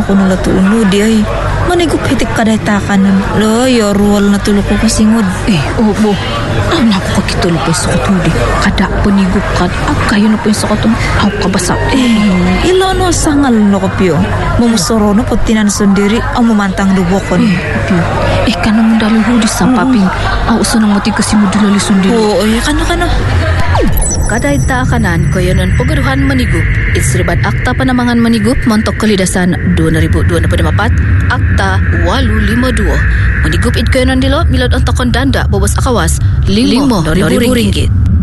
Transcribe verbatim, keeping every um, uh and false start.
ko nula to uno di ay manigup hitik kaday takanan lo yo ruwal na tulok ko kasingod eh obo ang naku kakitulo pa sa katuli kada panigup kad ag kayo na po yung sa katong aw kabasa eh ilo no sangal no kopyo mumusoro no putinan sundiri ang mumantang lubokon eh pio eh kanang dalo hudi sa paping aw uso nang mati kasi mo dilali sundiri oo eh kano kano Kaday taakanan ko yun ang pagaruhan manigup. Isribat akta panamangan manigup montok kalidasan dua ribu dua puluh empat akta walu lima dua. Manigup it ko yun ang dilo milad ang takon danda bobos akawas limo ribu ringgit.